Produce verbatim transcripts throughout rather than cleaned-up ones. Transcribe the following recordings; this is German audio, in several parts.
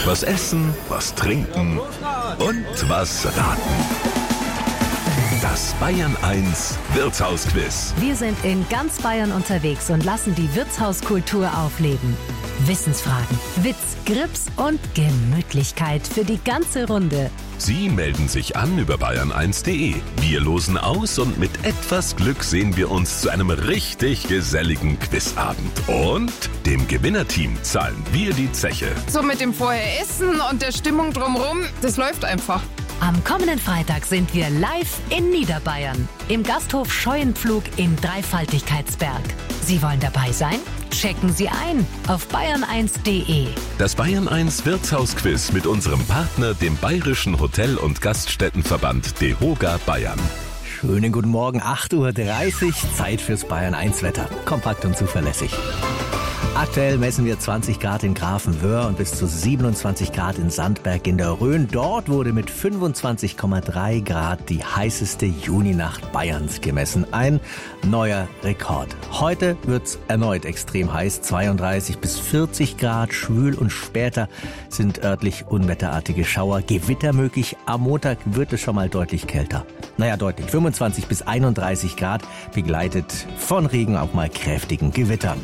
Was essen, was trinken und was raten. Das Bayern eins Wirtshausquiz. Wir sind in ganz Bayern unterwegs und lassen die Wirtshauskultur aufleben. Wissensfragen, Witz, Grips und Gemütlichkeit für die ganze Runde. Sie melden sich an über bayern eins punkt de. Wir losen aus und mit etwas Glück sehen wir uns zu einem richtig geselligen Quizabend. Und dem Gewinnerteam zahlen wir die Zeche. So mit dem Vorher-Essen und der Stimmung drumherum, das läuft einfach. Am kommenden Freitag sind wir live in Niederbayern im Gasthof Scheuenpflug in Dreifaltigkeitsberg. Sie wollen dabei sein? Checken Sie ein auf bayern eins punkt de. Das Bayern eins Wirtshausquiz mit unserem Partner, dem Bayerischen Hotel- und Gaststättenverband DEHOGA Bayern. Schönen guten Morgen, acht Uhr dreißig, Zeit fürs Bayern eins Wetter. Kompakt und zuverlässig. Aktuell messen wir zwanzig Grad in Grafenwöhr und bis zu siebenundzwanzig Grad in Sandberg in der Rhön. Dort wurde mit fünfundzwanzig Komma drei Grad die heißeste Juninacht Bayerns gemessen. Ein neuer Rekord. Heute wird's erneut extrem heiß, zweiunddreißig bis vierzig Grad, schwül und später sind örtlich unwetterartige Schauer. Gewitter möglich. Am Montag wird es schon mal deutlich kälter. Naja, deutlich. fünfundzwanzig bis einunddreißig Grad, begleitet von Regen auch mal kräftigen Gewittern.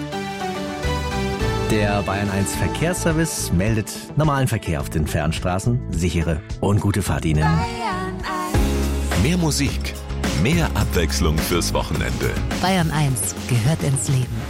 Der Bayern eins Verkehrsservice meldet normalen Verkehr auf den Fernstraßen. Sichere und gute Fahrt Ihnen. Mehr Musik, mehr Abwechslung fürs Wochenende. Bayern eins gehört ins Leben.